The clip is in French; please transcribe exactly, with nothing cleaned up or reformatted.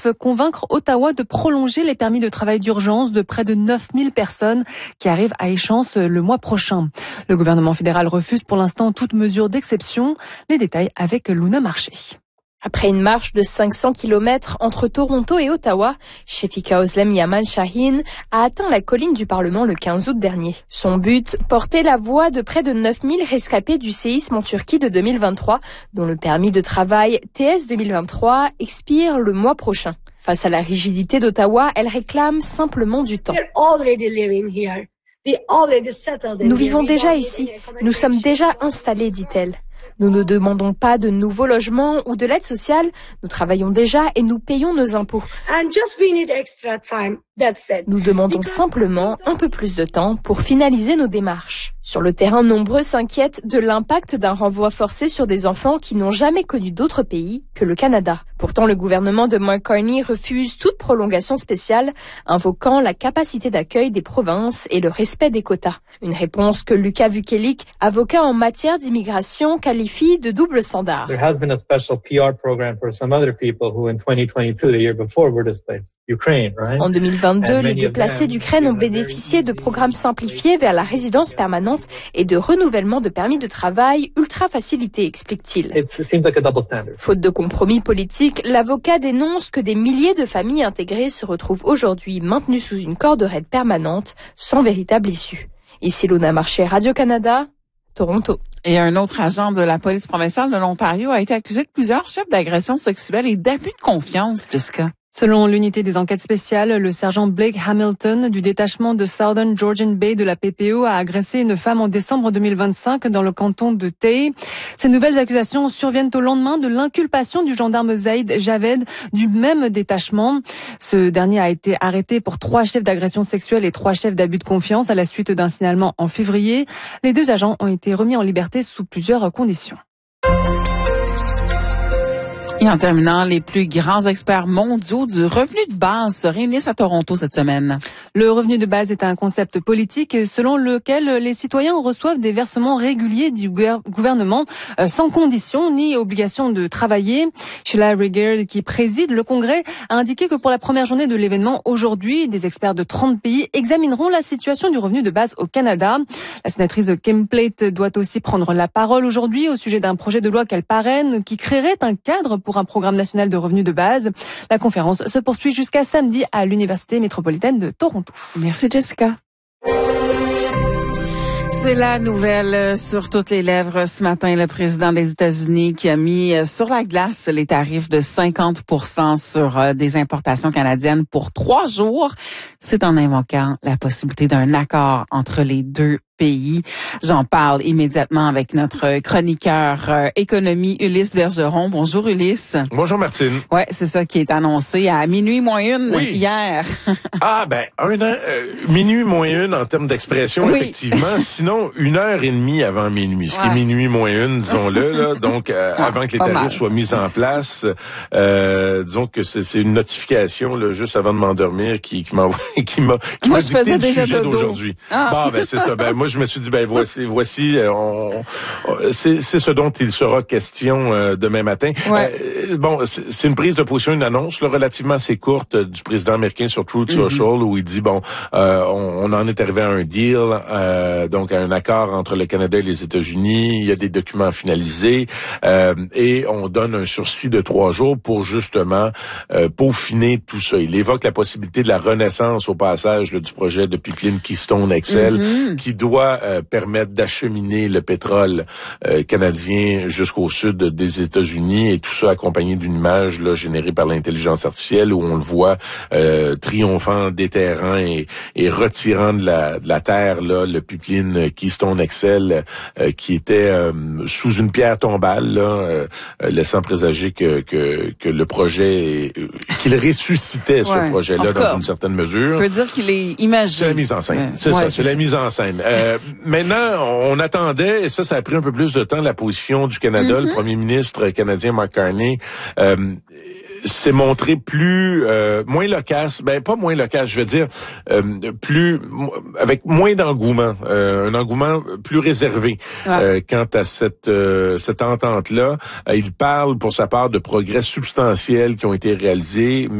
objectif, convaincre Ottawa de prolonger les permis de travail d'urgence de près de neuf mille personnes qui arrivent à échéance le mois prochain. Le gouvernement fédéral refuse pour l'instant toute mesure d'exception. Les détails avec Luna Marché. Après une marche de cinq cents kilomètres entre Toronto et Ottawa, Shefika Oslem Yaman Shaheen a atteint la colline du Parlement le quinze août dernier. Son but, porter la voix de près de neuf mille rescapés du séisme en Turquie de deux mille vingt-trois, dont le permis de travail T S deux mille vingt-trois expire le mois prochain. Face à la rigidité d'Ottawa, elle réclame simplement du temps. Nous vivons déjà ici, nous sommes déjà installés, dit-elle. Nous ne demandons pas de nouveaux logements ou de l'aide sociale. Nous travaillons déjà et nous payons nos impôts. Nous demandons simplement un peu plus de temps pour finaliser nos démarches. Sur le terrain, nombreux s'inquiètent de l'impact d'un renvoi forcé sur des enfants qui n'ont jamais connu d'autre pays que le Canada. Pourtant, le gouvernement de Mark Carney refuse toute prolongation spéciale, invoquant la capacité d'accueil des provinces et le respect des quotas. Une réponse que Luca Vukelic, avocat en matière d'immigration, qualifie de double standard. There has been a special P R program for some other people who in twenty twenty-two, the year before, were displaced. Ukraine, right? En deux mille vingt-deux, les déplacés d'Ukraine ont bénéficié de programmes simplifiés vers la résidence permanente et de renouvellement de permis de travail ultra facilités, explique-t-il. Faute de compromis politique, l'avocat dénonce que des milliers de familles intégrées se retrouvent aujourd'hui maintenues sous une corde raide permanente, sans véritable issue. Ici Luna Marché, Radio-Canada, Toronto. Et un autre agent de la police provinciale de l'Ontario a été accusé de plusieurs chefs d'agression sexuelle et d'abus de confiance, Jessica. Selon l'unité des enquêtes spéciales, le sergent Blake Hamilton du détachement de Southern Georgian Bay de la P P O a agressé une femme en décembre deux mille vingt-cinq dans le canton de Tay. Ces nouvelles accusations surviennent au lendemain de l'inculpation du gendarme Zaïd Javed du même détachement. Ce dernier a été arrêté pour trois chefs d'agression sexuelle et trois chefs d'abus de confiance à la suite d'un signalement en février. Les deux agents ont été remis en liberté sous plusieurs conditions. Et en terminant, les plus grands experts mondiaux du revenu de base se réunissent à Toronto cette semaine. Le revenu de base est un concept politique selon lequel les citoyens reçoivent des versements réguliers du gouvernement sans condition ni obligation de travailler. Sheila Rigger, qui préside le Congrès, a indiqué que pour la première journée de l'événement aujourd'hui, des experts de trente pays examineront la situation du revenu de base au Canada. La sénatrice Kim Plate doit aussi prendre la parole aujourd'hui au sujet d'un projet de loi qu'elle parraine qui créerait un cadre pour un programme national de revenus de base. La conférence se poursuit jusqu'à samedi à l'Université métropolitaine de Toronto. Merci Jessica. C'est la nouvelle sur toutes les lèvres ce matin. Le président des États-Unis qui a mis sur la glace les tarifs de cinquante pour cent sur des importations canadiennes pour trois jours. C'est en invoquant la possibilité d'un accord entre les deux pays. J'en parle immédiatement avec notre chroniqueur euh, économie Ulysse Bergeron. Bonjour Ulysse. Bonjour Martine. Ouais, c'est ça qui est annoncé à minuit moins une oui. hier. ah ben un an, euh, minuit moins une en termes d'expression oui. effectivement. Sinon une heure et demie avant minuit, ce ouais. qui est minuit moins une, disons-le là. Donc euh, ah, avant que les tarifs mal. soient mis en place, euh, disons que c'est, c'est une notification là juste avant de m'endormir qui, qui m'a qui m'a qui Moi, m'a je dicté le déjà sujet dodo. d'aujourd'hui. Ah. Bon ben c'est ça. Ben moi je me suis dit ben voici voici on, on, c'est c'est ce dont il sera question euh, demain matin. Ouais. Euh, bon c'est, c'est une prise de position, une annonce là, relativement assez courte euh, du président américain sur Truth mm-hmm. Social où il dit bon euh, on, on en est arrivé à un deal euh, donc à un accord entre le Canada et les États-Unis, il y a des documents finalisés euh, et on donne un sursis de trois jours pour justement euh, peaufiner tout ça. Il évoque la possibilité de la renaissance au passage là, du projet de pipeline Keystone X L mm-hmm. qui doit euh, permettre d'acheminer le pétrole euh, canadien jusqu'au sud des États-Unis et tout ça accompagné d'une image là, générée par l'intelligence artificielle où on le voit euh, triomphant, déterrant et, et retirant de la, de la terre là, le pipeline Keystone X L euh, qui était euh, sous une pierre tombale, là, euh, laissant présager que, que, que le projet, euh, qu'il ressuscitait ce ouais. projet-là dans cas, une certaine mesure. On peut dire qu'il est imagé. C'est la mise en scène. Ouais. C'est ouais, ça, c'est, c'est la mise en scène. Euh, maintenant, on attendait, et ça, ça a pris un peu plus de temps, la position du Canada. Mm-hmm. Le premier ministre canadien, Mark Carney, euh, s'est montré plus euh, moins loquace, ben pas moins loquace, je veux dire euh, plus avec moins d'engouement, euh, un engouement plus réservé ouais. euh, quant à cette euh, cette entente là. Euh, il parle pour sa part de progrès substantiels qui ont été réalisés.